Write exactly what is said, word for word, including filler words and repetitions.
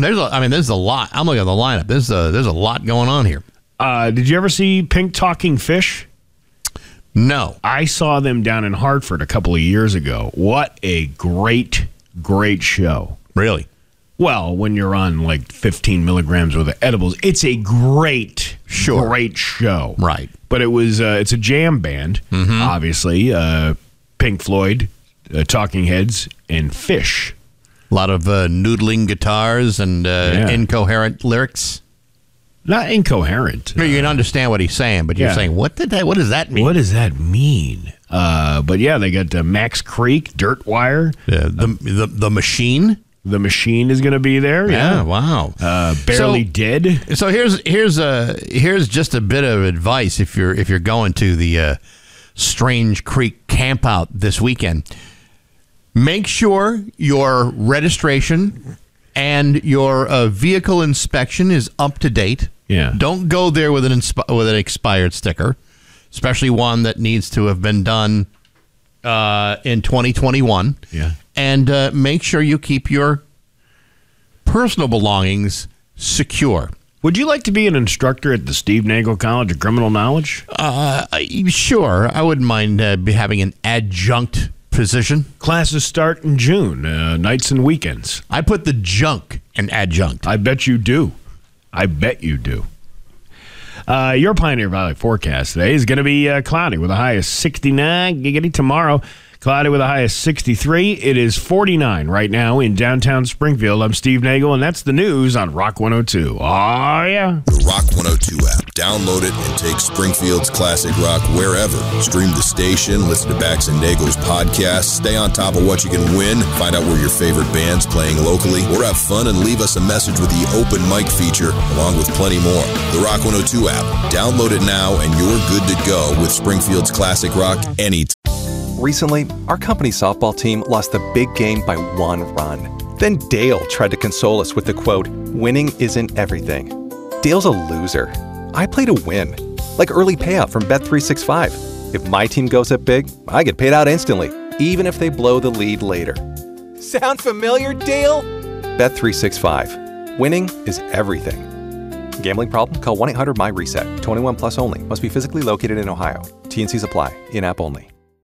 there's a, I mean, there's a lot. I'm looking at the lineup. There's a, there's a lot going on here. Uh, did you ever see Pink Talking Fish? No. I saw them down in Hartford a couple of years ago. What a great, great show. Really? Well, when you're on like fifteen milligrams worth of edibles, it's a great, sure. great show. Right. But it was, uh, it's a jam band, mm-hmm. obviously. Uh, Pink Floyd, uh, Talking Heads, and Fish. A lot of uh, noodling guitars and uh, Yeah. incoherent lyrics. Not incoherent. You can understand what he's saying, but you're Yeah. saying, what did that? What does that mean? What does that mean? Uh, but yeah, they got uh, Max Creek, Dirt Wire. Uh, the, the the machine. The Machine is going to be there. Yeah, Yeah. wow. Uh, Barely So- Dead. So here's here's a here's just a bit of advice if you're if you're going to the uh, Strange Creek campout this weekend. Make sure your registration and your uh, vehicle inspection is up to date. Yeah. Don't go there with an insp- with an expired sticker, especially one that needs to have been done uh, in twenty twenty-one. Yeah. And uh, make sure you keep your personal belongings secure. Would you like to be an instructor at the Steve Nagel College of Criminal Knowledge? Uh, sure, I wouldn't mind uh, be having an adjunct position. Classes start in June, uh, nights and weekends. I put the junk in adjunct. I bet you do. I bet you do. Uh, your Pioneer Valley forecast today is going to be uh, cloudy with a high of sixty-nine. Giggity tomorrow. Cloudy with a high of sixty-three. It is forty-nine right now in downtown Springfield. I'm Steve Nagel, and that's the news on Rock one oh two. Oh, yeah. The Rock one oh two app. Download it and take Springfield's classic rock wherever. Stream the station, listen to Bax and Nagel's podcast, stay on top of what you can win, find out where your favorite band's playing locally, or have fun and leave us a message with the open mic feature, along with plenty more. The Rock one oh two app. Download it now, and you're good to go with Springfield's classic rock anytime. Recently, our company softball team lost the big game by one run. Then Dale tried to console us with the quote, "Winning isn't everything." Dale's a loser. I play to win. Like early payout from Bet three sixty-five. If my team goes up big, I get paid out instantly, even if they blow the lead later. Sound familiar, Dale? Bet three sixty-five. Winning is everything. Gambling problem? Call one eight hundred M Y RESET. twenty-one plus only. Must be physically located in Ohio. T and C's apply. In-app only.